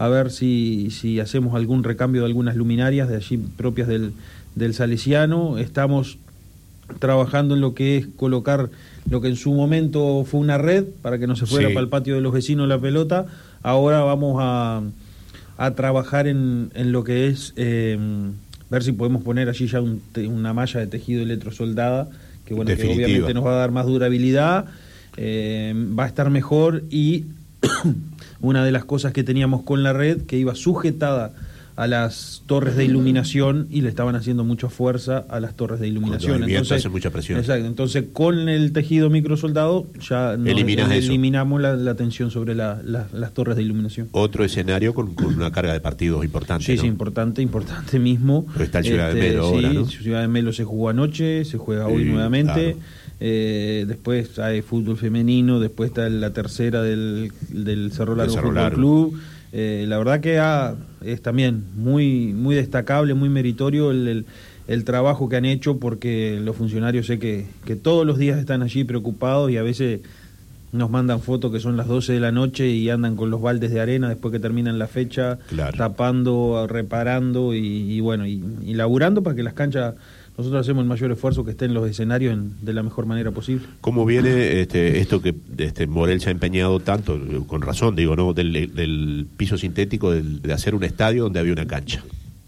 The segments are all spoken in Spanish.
a ver si hacemos algún recambio de algunas luminarias de allí propias del Salesiano. Estamos trabajando en lo que es colocar lo que en su momento fue una red para que no se fuera para el patio de los vecinos la pelota. Ahora vamos a trabajar en lo que es ver si podemos poner allí ya una malla de tejido electrosoldada que bueno, que obviamente nos va a dar más durabilidad, va a estar mejor, y una de las cosas que teníamos con la red que iba sujetada a las torres de iluminación y le estaban haciendo mucha fuerza a las torres de iluminación. Entonces hace mucha presión. Exacto. Entonces con el tejido microsoldado ya eliminamos la tensión sobre las torres de iluminación. Otro escenario con una carga de partidos importante. Sí, ¿no? sí, importante mismo. Pero está el Ciudad de Melo ahora, ¿no? Ciudad de Melo se jugó anoche, se juega hoy nuevamente. Claro. Después hay fútbol femenino, después está la tercera del Cerro Largo Fútbol Club. La verdad que es también muy destacable, muy meritorio el trabajo que han hecho, porque los funcionarios sé que todos los días están allí preocupados, y a veces nos mandan fotos que son las 12 de la noche y andan con los baldes de arena después que terminan la fecha, tapando, reparando y bueno, y laburando para que las canchas, nosotros hacemos el mayor esfuerzo que estén los escenarios de la mejor manera posible. ¿Cómo viene esto que Morel se ha empeñado tanto, con razón digo, ¿no? del piso sintético, de hacer un estadio donde había una cancha?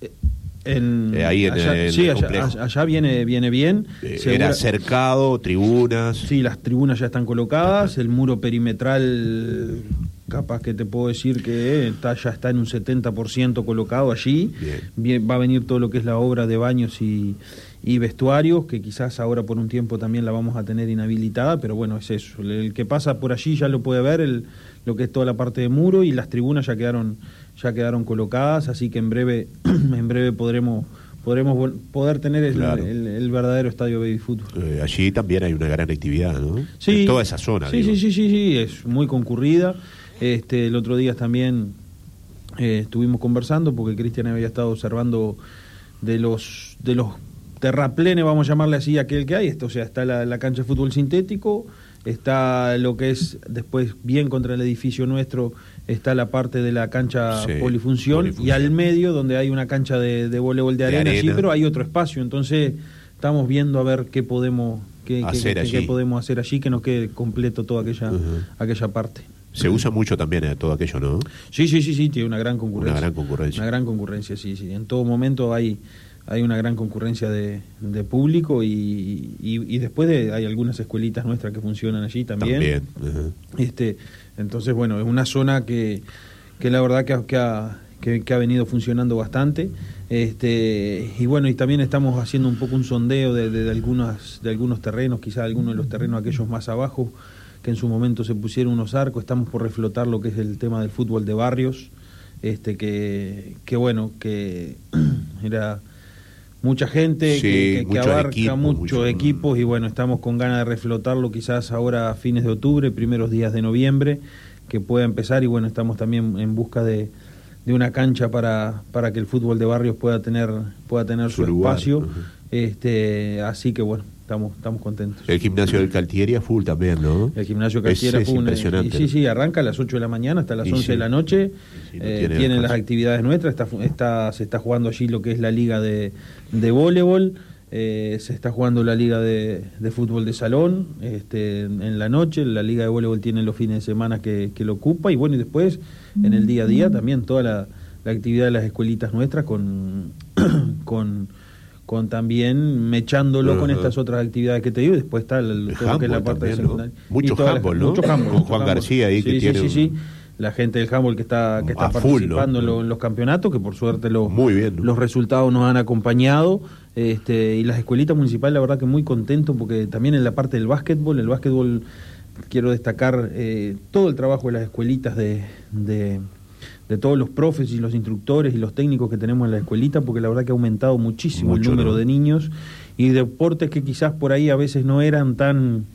Allá viene bien. Era cercado, tribunas. Sí, las tribunas ya están colocadas, el muro perimetral capaz que te puedo decir que ya está en un 70% colocado allí. Bien, va a venir todo lo que es la obra de baños y vestuarios, que quizás ahora por un tiempo también la vamos a tener inhabilitada, pero bueno, es eso. El que pasa por allí ya lo puede ver, lo que es toda la parte de muro, y las tribunas ya quedaron colocadas, así que en breve podremos poder tener el verdadero estadio Baby Fútbol. Allí también hay una gran actividad, ¿no? Sí, en toda esa zona. Sí, es muy concurrida. El otro día también estuvimos conversando, porque Cristian había estado observando de los terraplenes, vamos a llamarle así, aquel que hay. O sea, está la cancha de fútbol sintético, está lo que es después bien contra el edificio nuestro, está la parte de la cancha polifunción, y al medio donde hay una cancha de voleibol de arena, sí, pero hay otro espacio. Entonces estamos viendo a ver qué podemos hacer allí, que nos quede completo toda aquella parte. Se usa mucho también todo aquello, ¿no? Sí, tiene una gran concurrencia. Una gran concurrencia, sí. En todo momento hay una gran concurrencia de público, y después hay algunas escuelitas nuestras que funcionan allí también. Entonces, bueno, es una zona que la verdad que ha venido funcionando bastante. Y bueno, y también estamos haciendo un poco un sondeo de algunos terrenos, quizás algunos de los terrenos aquellos más abajo, que en su momento se pusieron unos arcos. Estamos por reflotar lo que es el tema del fútbol de barrios, que bueno, que era mucha gente, que abarca muchos equipos, y bueno, estamos con ganas de reflotarlo quizás ahora a fines de octubre, primeros días de noviembre, que pueda empezar. Y bueno, estamos también en busca de una cancha para que el fútbol de barrios pueda tener su espacio. Así que bueno, estamos contentos. El gimnasio del Caltieri a full también, ¿no? El gimnasio Caltieri es impresionante. Sí, arranca a las 8 de la mañana hasta las 11 de la noche. Tienen las actividades nuestras. Se está jugando allí lo que es la liga de voleibol. Se está jugando la liga de fútbol de salón en la noche. La liga de voleibol tiene los fines de semana que lo ocupa. Y bueno, y después en el día a día también toda la actividad de las escuelitas nuestras con también mechándolo con estas otras actividades que te digo. Después está todo que es la parte de secundaria. ¿No? Mucho handball, ¿no? Con Juan García ahí, que tiene... Sí. La gente del handball que está participando en los campeonatos, que por suerte muy bien, ¿no? Los resultados nos han acompañado. Y las escuelitas municipales, la verdad que muy contentos, porque también en la parte del básquetbol quiero destacar todo el trabajo de las escuelitas de todos los profes y los instructores y los técnicos que tenemos en la escuelita, porque la verdad que ha aumentado muchísimo el número de niños, y deportes que quizás por ahí a veces no eran tan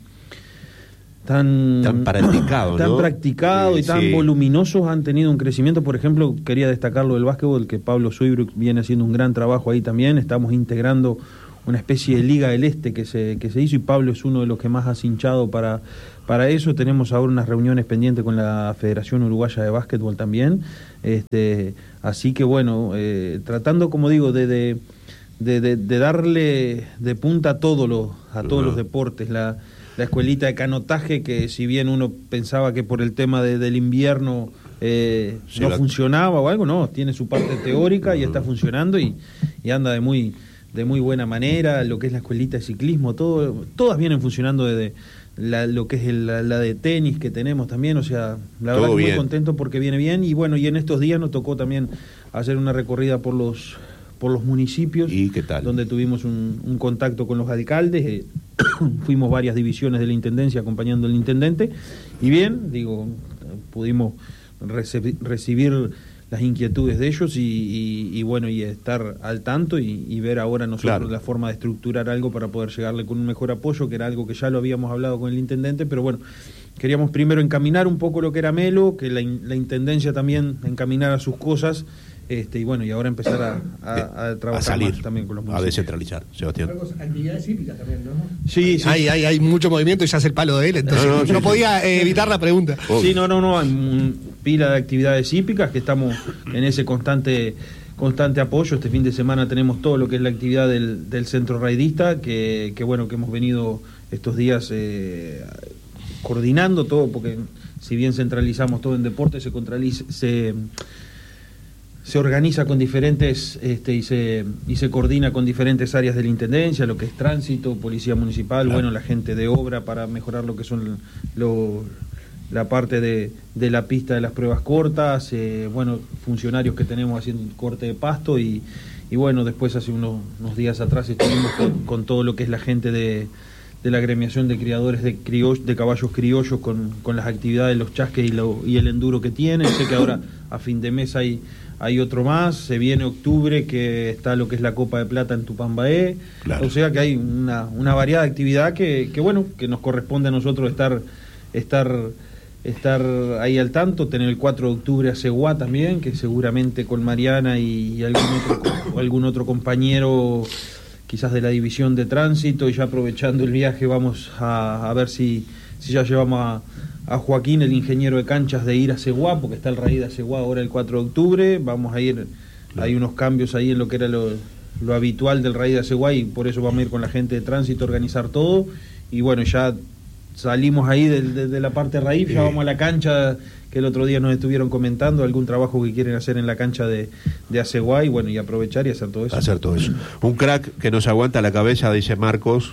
practicados y tan voluminosos, han tenido un crecimiento. Por ejemplo, quería destacar lo del básquetbol, que Pablo Suibruch viene haciendo un gran trabajo ahí también. Estamos integrando especie de Liga del Este que se hizo, y Pablo es uno de los que más ha hinchado para eso. Tenemos ahora unas reuniones pendientes con la Federación Uruguaya de Básquetbol también, así que bueno, tratando, como digo, de darle de punta a todos los deportes. La escuelita de canotaje, que si bien uno pensaba que por el tema del invierno no funcionaba o algo, no, tiene su parte teórica y está funcionando y anda de muy buena manera. Lo que es la escuelita de ciclismo, todas vienen funcionando desde lo que es la de tenis que tenemos también, o sea, la verdad que muy contento porque viene bien. Y bueno, y en estos días nos tocó también hacer una recorrida por los municipios. ¿Y qué tal? Donde tuvimos un contacto con los alcaldes, fuimos varias divisiones de la Intendencia acompañando al intendente, y bien, digo, pudimos recibir las inquietudes de ellos y bueno, y estar al tanto y ver ahora nosotros la forma de estructurar algo para poder llegarle con un mejor apoyo, que era algo que ya lo habíamos hablado con el intendente, pero bueno, queríamos primero encaminar un poco lo que era Melo, que la Intendencia también encaminara sus cosas, y bueno, y ahora empezar a trabajar a salir, más también con los municipios. A descentralizar, Sebastián. Actividades hípicas también, ¿no? Sí. Hay mucho movimiento y ya es el palo de él, entonces no podía evitar la pregunta. Sí, no, hay pila de actividades hípicas que estamos en ese constante apoyo. Este fin de semana tenemos todo lo que es la actividad del centro raidista, que bueno, que hemos venido estos días coordinando todo, porque si bien centralizamos todo en deporte, se organiza con diferentes y se coordina con diferentes áreas de la Intendencia, lo que es tránsito, policía municipal, bueno, la gente de obra para mejorar lo que son la parte de la pista de las pruebas cortas, bueno, funcionarios que tenemos haciendo corte de pasto y bueno, después hace unos días atrás estuvimos con todo lo que es la gente de la agremiación de criadores de caballos criollos con las actividades, los chasques y el enduro que tienen. Sé que ahora a fin de mes hay otro más, se viene octubre que está lo que es la Copa de Plata en Tupambaé, o sea que hay una variada de actividad que bueno, que nos corresponde a nosotros estar ahí al tanto. Tener el 4 de octubre a Ceguá también, que seguramente con Mariana y algún otro compañero quizás de la división de tránsito, y ya aprovechando el viaje vamos a ver si ya llevamos a Joaquín, el ingeniero de canchas, de ir a Ceguá, porque está el raíz de Ceguá ahora el 4 de octubre, vamos a ir, hay unos cambios ahí en lo que era lo habitual del raíz de Ceguá, y por eso vamos a ir con la gente de tránsito a organizar todo, y bueno, ya salimos ahí de la parte raíz, ya vamos a la cancha, que el otro día nos estuvieron comentando algún trabajo que quieren hacer en la cancha de Aceguá, y bueno, y aprovechar y hacer todo eso. Un crack que nos aguanta la cabeza, dice Marcos,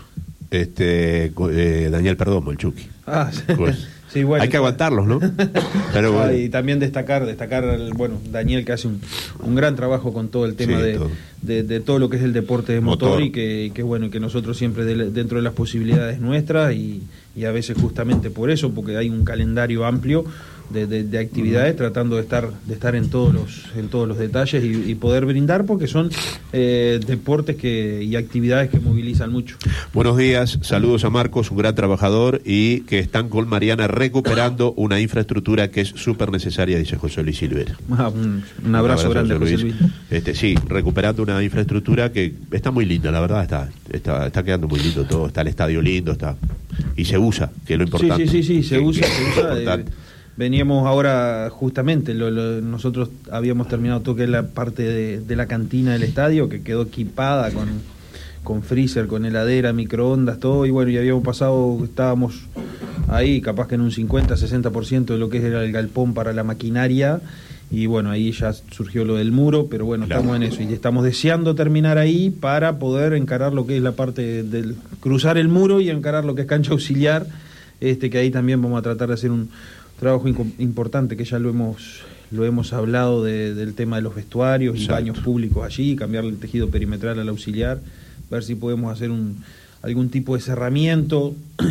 Daniel Perdomo, el Chucky. Pues, sí, bueno, hay que aguantarlos, ¿no? Pero bueno. Y también destacar bueno, Daniel, que hace un gran trabajo con todo el tema de todo lo que es el deporte de motor. Y que bueno, que nosotros siempre dentro de las posibilidades nuestras y a veces justamente por eso, porque hay un calendario amplio de actividades, tratando de estar en todos los detalles y poder brindar, porque son deportes y actividades que movilizan mucho. Buenos días, saludos a Marcos, un gran trabajador, y que están con Mariana recuperando una infraestructura que es súper necesaria, dice José Luis Silvera. Un abrazo grande, José Luis. Sí, recuperando una infraestructura que está muy linda, la verdad, está quedando muy lindo todo, está el estadio lindo, y se usa, que es lo importante. Sí, se usa. Veníamos ahora, justamente, nosotros habíamos terminado todo que es la parte de la cantina del estadio, que quedó equipada con freezer, con heladera, microondas, todo, y bueno, y habíamos pasado, estábamos ahí capaz que en un 50-60% de lo que era el galpón para la maquinaria, y bueno, ahí ya surgió lo del muro, pero bueno, estamos en eso, y estamos deseando terminar ahí para poder encarar lo que es la parte del cruzar el muro y encarar lo que es cancha auxiliar, que ahí también vamos a tratar de hacer un trabajo importante, que ya lo hemos hablado del tema de los vestuarios. Exacto. Y baños públicos allí, cambiarle el tejido perimetral al auxiliar, ver si podemos hacer algún tipo de cerramiento,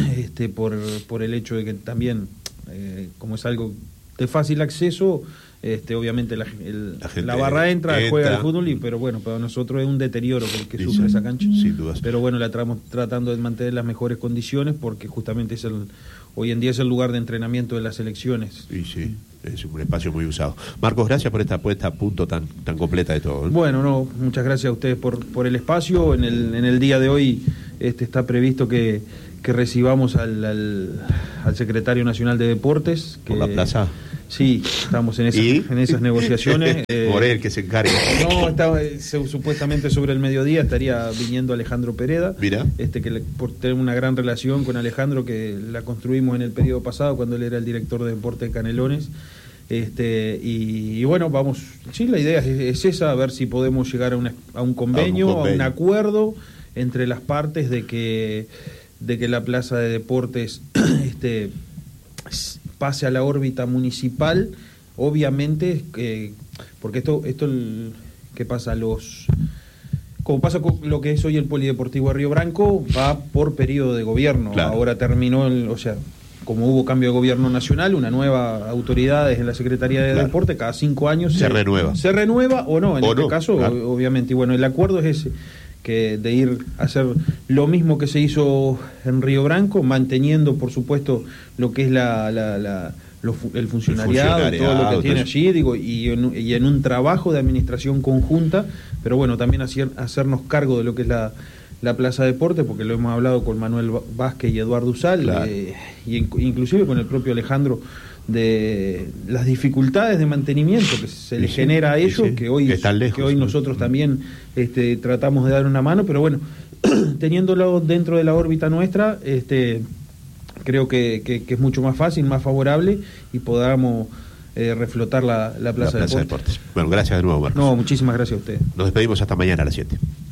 por el hecho de que también, como es algo de fácil acceso, obviamente la barra entra, juega el fútbol, pero bueno, para nosotros es un deterioro porque sufre esa cancha. Sin dudas. Pero bueno, la estamos tratando de mantener las mejores condiciones, porque justamente hoy en día es el lugar de entrenamiento de las selecciones. Y sí. es un espacio muy usado. Marcos, gracias por esta puesta a punto tan completa de todo, ¿eh? Bueno, no, muchas gracias a ustedes por el espacio. En el día de hoy está previsto que recibamos al secretario nacional de Deportes. ¿Por la plaza? Sí, estamos en esas negociaciones. Morel, que se encargue. No, supuestamente sobre el mediodía estaría viniendo Alejandro Pereda. Mira. Por tener una gran relación con Alejandro, que la construimos en el periodo pasado cuando él era el director de deporte de Canelones. Y bueno, vamos, sí, la idea es esa, a ver si podemos llegar a un convenio, a un acuerdo entre las partes de que la plaza de deportes pase a la órbita municipal, obviamente, porque esto ¿qué pasa? Como pasa con lo que es hoy el Polideportivo de Río Branco, va por periodo de gobierno. Claro. Ahora terminó, como hubo cambio de gobierno nacional, una nueva autoridad en la Secretaría de Deporte, cada 5 años se renueva. Se renueva o no, en este caso, claro. Obviamente. Y bueno, el acuerdo es ese, que de ir a hacer lo mismo que se hizo en Río Branco, manteniendo, por supuesto, lo que es el funcionariado, todo lo que tiene allí, y en un trabajo de administración conjunta, pero bueno, también hacernos cargo de lo que es la Plaza Deporte, porque lo hemos hablado con Manuel Vázquez y Eduardo Usal, claro. Y inclusive con el propio Alejandro, de las dificultades de mantenimiento que se le genera a ellos, que hoy nosotros también tratamos de dar una mano, pero bueno, teniéndolo dentro de la órbita nuestra, creo que es mucho más fácil, más favorable, y podamos reflotar la Plaza de Deportes. Bueno, gracias de nuevo, Marcos. No, muchísimas gracias a ustedes. Nos despedimos hasta mañana a las 7.